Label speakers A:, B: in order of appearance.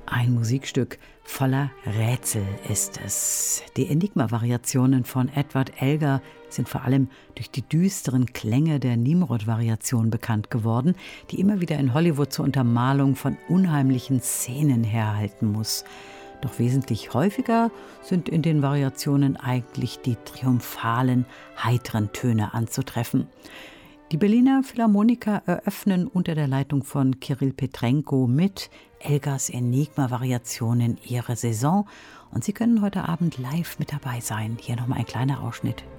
A: Ein Musikstück voller Rätsel ist es. Die Enigma-Variationen von Edward Elgar sind vor allem durch die düsteren Klänge der Nimrod-Variation bekannt geworden, die immer wieder in Hollywood zur Untermalung von unheimlichen Szenen herhalten muss. Doch wesentlich häufiger sind in den Variationen eigentlich die triumphalen, heiteren Töne anzutreffen. Die Berliner Philharmoniker eröffnen unter der Leitung von Kirill Petrenko mit Elgars Enigma-Variationen ihre Saison. Und Sie können heute Abend live mit dabei sein. Hier nochmal ein kleiner Ausschnitt